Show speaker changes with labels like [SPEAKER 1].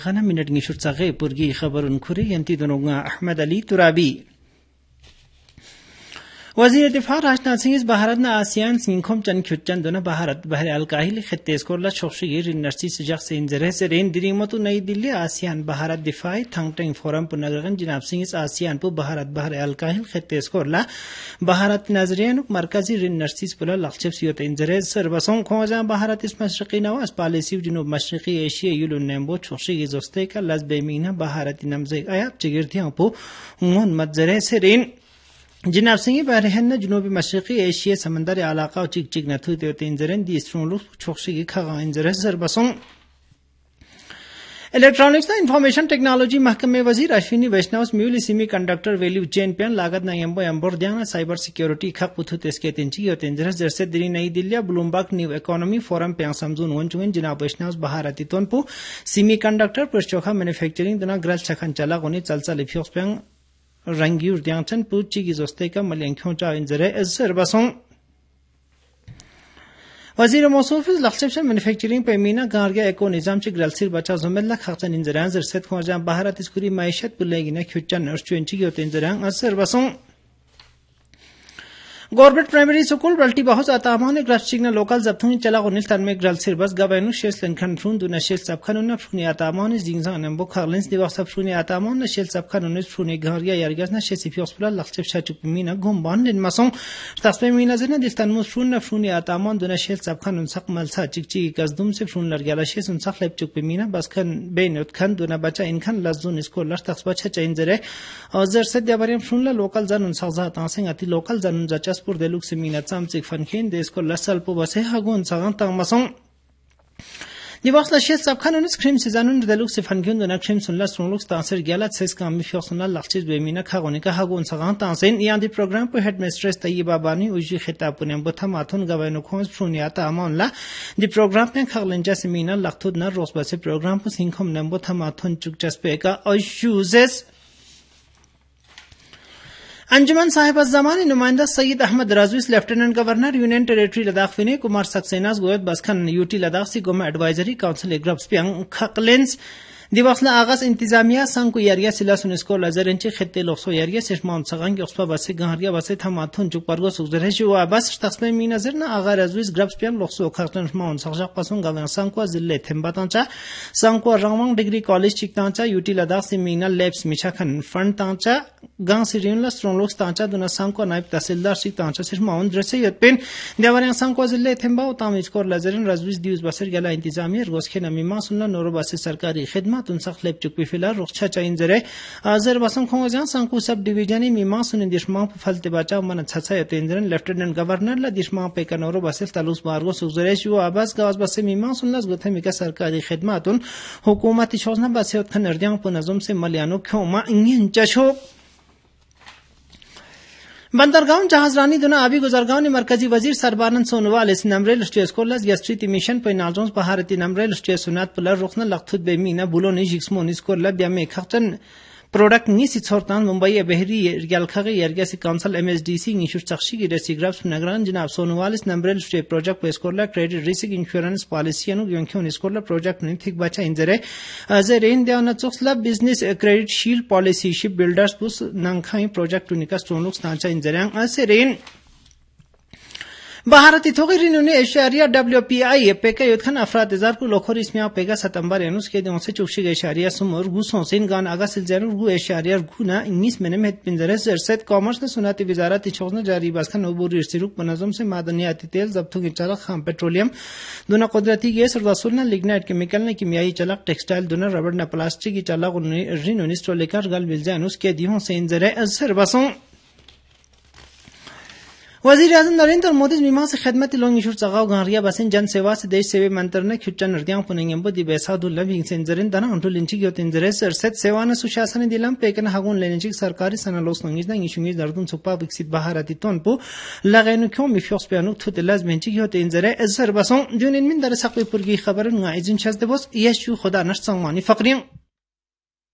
[SPEAKER 1] khana minute ngi shurtsage purgi khabarun khuri yanti dononga Ahmad Ali Turabi वज़ीर दिफा राजनाथ सिंह भारत न ASEAN सिंखोम चन ख्युचन दोना भारत बहर अलकाहिल खत्तेस कोरला छोक्षी रिनर्सी सुजक से इंजरे से रेन दिरिमतु नई दिल्ली आसियान भारत दिफाई थंगटेंग फोरम पुनगरगन जनाब सिंह आसियान पु भारत बहर अलकाहिल खत्तेस कोरला भारत नजरियन मरकजी रिनर्सी पुला लक्षब सियोत इंजरे सरबसों खोजा भारत इस मशरकी नवाज पॉलिसी जुनूब मशरकी एशिया युलु नेम्बो छोक्षी जोस्ते का लजबेमीना भारत नमजे आयाब चिगिरथियां पु उन मजरे से रेन जनाब सिंह बहरहन जुनूबी मशरकी एशिया समंदर इलाका और चिक चिक नथु इंजरन दी स्ट्रोंग छोक्षी की खगा इंजर सरबसों इलेक्ट्रॉनिक्स ना इंफॉर्मेशन टेक्नोलॉजी महकमे वजीर अश्विनी वैष्णव म्यूली semi conductor value chain pen लागत ना एम्बो एम्बोर द्यांग साइबर सिक्योरिटी खक पुथु तेस्के तिंची यो तेंजर जरसे दिरी नई Delhi Bloomberg new economy forum पे समझून वंचुन जनाब वैष्णव भारत तोनपु सेमी कंडक्टर प्रचोखा मैन्युफैक्चरिंग दना ग्रल छखन चला गोनी चलचा लिफियोस पेंग रंगीर द्यांचन पुची की जोस्ते का मलियांखों चा इंजरे सरबसों वजीर मौसूफ लक्षब से मैन्युफैक्चरिंग पे मीना गार्गिया एको निजाम चे ग्रलसिर बचा जुमेला खाचन इंजरान जरसेत खोजा भारत इसकुरी मायशत पुलेगी ना ख्युचन अर्चुंची योत इंजरान सरबसों गवर्नमेंट प्राइमरी स्कूल बल्टी बहुत आतामाने ग्राफिक लोकल जब्तुनी चला गोनिल तन में ग्रल सिरबस गबैनु शेस लनखन फ्रून दुना शेस सबखन उन फ्रूनी आतामाने जिंगजा नंबो खारलेंस दिवस सब फ्रूनी आतामाने शेस सबखन उन फ्रूनी घरिया यारगस ना शेस इफियोसपुला लक्षब शाचुक मीना घुमबान दिन मसों तस्मे मीना जना दिल तन मुस फ्रून फ्रूनी आतामान दुना शेस सबखन उन सक मलसा चिकची गजदुम से फ्रून लरगला शेस उन सक लेप चुक मीना बस खन बेनोत खन दुना बच्चा इनखन लजून इसको लर तक्स बच्चा चेंजरे और जरसे दियाबरियम फ्रून लोकल जन उन सजा तासेंग अति लोकल जन जचा पुर देलुक से मीना चामचिक फनखिन देश को लसल पु बसे हगुन सगन तंग मसों दिवस लशेत सबखन उन स्क्रीम सीजन देलुक से फनखिन दोना क्रीम सुनला स्ट्रोंगलुक तांसर गयाला सेस काम में फियोसना लक्षित बेमीना खागोने का हगुन सगन तांसेन यादी प्रोग्राम पर हेड मिस्ट्रेस तय्यबा बानी उजी खिताब पुने बथा माथुन गवानो खोस फ्रुनियाता अमोनला दि प्रोग्राम ने खागलेंजा से मीना लखतुद न रोस बसे प्रोग्राम पर सिंखम नंबो था माथुन चुकचस्पे का अशुजेस अंजुमन साहिब जमानी नुमाइंदा Saeed Ahmad Rajvi lieutenant governor union territory Ladakh Vinay Kumar सक्सेनास Goyat बसखन UT Ladakh सी गोमा एडवाइजरी काउंसिल एग्रप्स पियांग खकलेंस दिवसला आगाज इंतजामिया संग यारिया सिला सुनिस्को लजरेंची खत्ते लोक्सो यारिया सिस्मान सगंग योस्पा बसे गहरिया बसे थमाथुन जुक परगो सुजरे जुआ बस तस्मे मी नजर ना आगा राजवीस ग्रप्स पियांग लोक्सो खतन माउन सगजक पसुन गवन संगको जिले थेम्बातांचा संगको Rangmang degree college चिकतांचा UT Ladakh सी मीना लैब्स मिछाखन फंड तांचा गांव सिरियनला स्ट्रोंगलोक्स तांचा दुना संगको नायब तहसीलदार चिकतांचा सिस्माउन द्रसे यतपेन देवरिया संगको जिले थेम्बा उताम इसकोर लजरेन राजवीस दिवस बसर गला इंतजामिया रोसखे नमीमा सुनला नोरो बसे सरकारी खिदमत उन सखलेप चुक बिफिला रोक्षा चाइंजरे आजर बसंग खोजा संकु सब डिवीजन मीमा सुन दिशमा फलते बचा मन छछा यतेंद्रन लेफ्टिनेंट गवर्नर ला दिशमा पे कनोरो बसे तलुस बारगो सुजरे शु आबास गावस बसे मीमा सुनलास गुथमिका सरकारी खिदमत उन हुकूमती छोजना बसे खन नरदियां पुनजुम से मलियानो खोमा इंगिन चशो बंदरगांव जहाजरानी दुना आबी गुजरगांव ने मरकजी वजीर सरबानंद सोनोवाल इस नमरेल स्टेज कोलस यस्ट्रीति मिशन पे नालजोंस भारती नमरेल स्टेज सुनात पुलर रोखना लखथुत बेमीना बुलोनी जिक्समोनिस को लब्या में खचन प्रोडक्ट नीसी छोरतान मुंबई बहरी यालखगे यारगिया से काउंसिल एमएसडीसी इंशुर चक्षी की रेसिग्राफ्स नगरान जनाब सोनोवाल इस नमरेल स्टेज प्रोजेक्ट पे स्कोरला क्रेडिट रिस्क इंश्योरेंस पॉलिसी अनु योंख्योन स्कोरला प्रोजेक्ट ने थिक बचा इंजरे अजरेन देवना चोक्सला business credit shield policy ship builders पुस नंखाई प्रोजेक्ट उनिका स्टोनलुक्स तांचा इंजरे असेरेन भारती थोगी ने एशियारिया डब्ल्यूपीआई पेका युद्धन अफराद हजार को लोखोर इसमें पेगा सितंबर एनुस के दिनों से चुक्षी एशियारिया सुमर गुसों सिन गान आगा सिलजर गु एशियारिया गुना 19 महीने में पिंजरे जरसेत कॉमर्स ने सुनाती वजारत इछोजना जारी बसखन उबूर इर्सिरुक बनजम से मादनियाती तेल जब्तों की चलक खाम पेट्रोलियम दुना कुदरती गैस और वसूलना लिग्नाइट केमिकल ने किमियाई चलक टेक्सटाइल दुना रबड़ न प्लास्टिक की चलक रिन उनिस्टो लेकर गल बिलजानुस के दिनों से इंजरे असर बसों वजीर आजम नरेंद्र मोदी मीमा से खिदमत लोंग इशूर चगाव गारिया बसिन जन सेवा से देश सेवे मंत्र ने ख्युचन नर्दियां पुनेंगेंबो दि बेसादुल्ला बिंग सेंजरिन दना अंटु लिंची ग्योत इंजरे सरसेत सेवा न सुशासन दिलम पेकन हागुन लेनेची सरकारी सनलोस नंगिज न इशुंगी दर्दुन सुपा विकसित बहारती तोनपु लगेनु क्यों मिफियोस पे अनुक थुतलाज मेंची ग्योत इंजरे असर बसों जुनिन मिन दर सक़ी पुरगी खबर न इजिन छस देबोस यशु खुदा नश संगमानी फकरियं